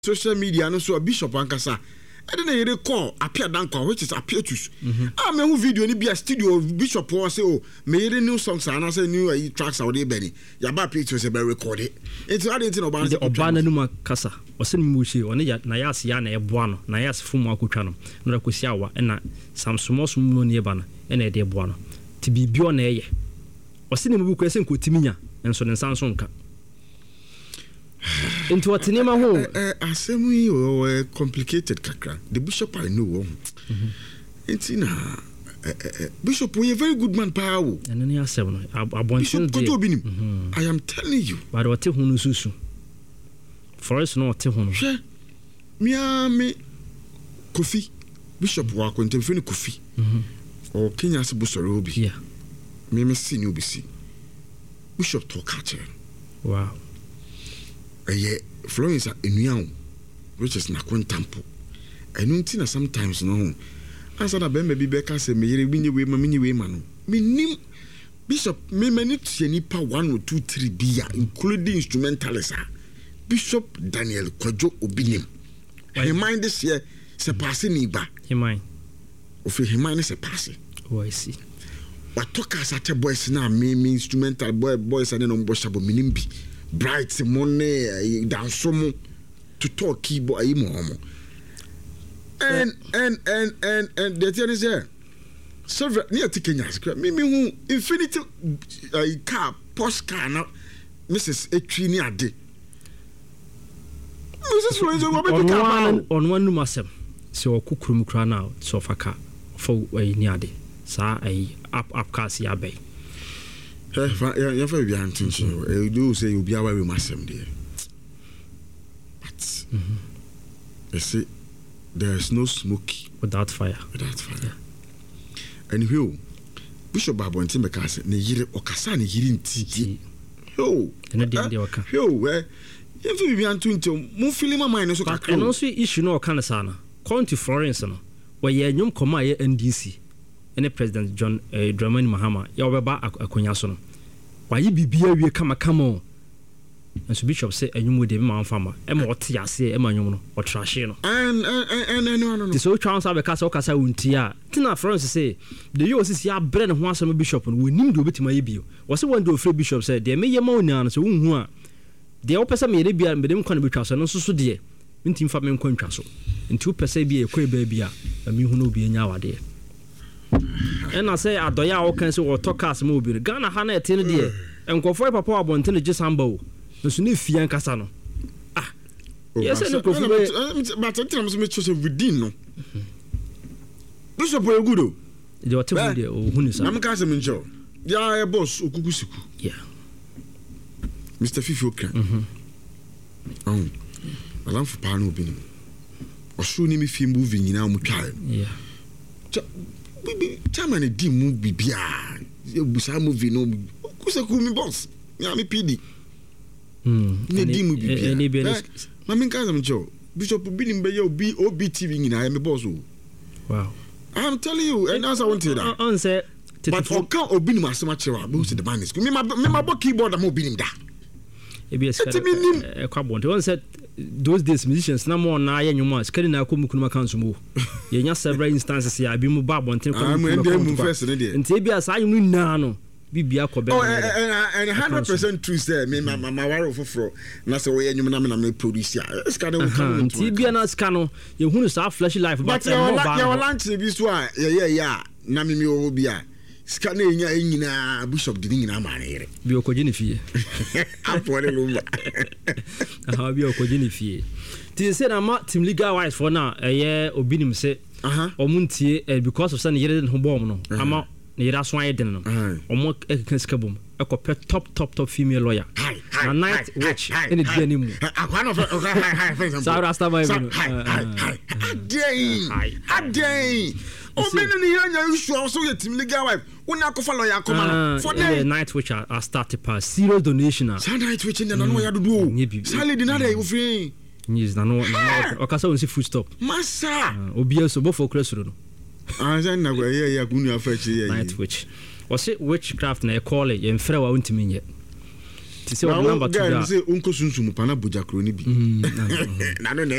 social media no so Bishop ankasa I didn't hear call appear danko which is appear to ah me who video ni be a studio Bishop or say oh me hear new songs and say new tracks out there Benny ya ba pictures be record it it's I didn't know about the obana no kasa o se mu hye o ne ya na yas ya na eboa no na yas fu mu akotwa no na kosi awa na samsomo somo no eba no na e de eboa no ti bibio na eye o se ne mu kwese nkotiminya enso ne nsanso nka into what name ho asemi o complicated kakra the bishop I know entina bishop we a very good man power and any asem no abontion dey I am telling you but what hu no susu for us no what hu no hwe me Kofi bishop wa kontemfe ni Kofi o Kenya se busore obi yeah me see ni obi see bishop talk at wow Florence enuan which is na kontampo enunti na sometimes no answer na be maybe be ka say me yere binye we ma no menim bishop me mani tieni pa 1 or 2 3 bia including instrumentalists Bishop Daniel Kwajo Obinim he mind this year se passe ni ba he mind ofi he mind se passe oh I see what talk as at boys na me instrumental boys and no mbo shabo menim bi bright money dance to talk keyboard ayi mo and the thing is here several near to Kenya me who infinity car Porsche car now Mrs. Etrini ade Mrs. Florence on one numasem so okukurum kra now so faka for ni ade sa ai up cars ya bay you for be antincho you do say you be away with masem there but you see there is no smoke without fire yeah. And who Bishop Babonti meka say ne yire okasa ne yire nti yo ene de oka yo you for be antincho mo feel my mind so kakra no so issue no oka na sana County Florence no where ye nyum koma ye NDC ene President John Dramani Mahama ya obeba akonya so no wayi bibia wie kama and Bishop say enyum de ma fama e ma ote ase e ma nyum no o trashe no no so chance abeka okasa wuntia tina France say the yo sisi abre ne ho asem Bishop no wonim de obetima ye bio wo se won de ofre Bishop say de meye ma onia no so wunhu a de opesa me ye bia mbedem kwa no betwa so no so de ntim fa me nkwa ntwa so nti opesa bia ekwa ba bia me hu no obi enya wade and I say adoya o kan se wo tokas mo obi Ghana ha na ete ne de enkofo papa abonte ne gisamba o so ne fian kasa no yes no kofi but tell me so within no Bishop we good o de what we dey o hu ni sa am ka se me ncho ya boss okukusiku yeah Mr. Fifi Okran alam for pa no obi ni o so ni me fi movie nyina mo twa yeah Chairman di mu bibia busa movie no kusa ku mi boss ya mi PD ne di mu bibia ma min ka am cho Bishop Binim be ya OBTV nyina ya mi boss o wow I'm telling you and as I want to that on say but for kan Obinim asema chewa be the man is me ma bo keyboard am Obinim da EBS kwabonte on said those days musicians na more na ya nyuma skani na ko mukunu makanso mo ye nya several instances ya bi mu ba bonte ko mu first ne de nti EBS ayu na no bibia ko be and 100% true say me ma waro foforo na say we nyuma na me produce ya skani we come nti bia na skano ye hunu sa flash life but ya lunch bi so a ya na me o bia skana nyina Bishop di nyina ma na yere bi okoje ne fie apore lumba bi okoje ne fie ti say na ma team legal wise for now Obinim say omuntie because of say ne yere ho bom no ama ne yere aso aye den no omo ekanska bom ekopɛ top female lawyer na night watch any day ni mu akwa no Sarah Rasta boy adey Obinu ni yanya issue also your team legal wife when akofa lawyer come for the night which are started pass serious donation night which na no ya dodo sale di na dey ofin yes na no okasa won si full stop massa obi so bo for crasuro no jan na go ya gunu afa chi night which was it witchcraft na e call it ye mfre wa untimi nye say number 2 guy say unko sunsum pana boja kroni bi na no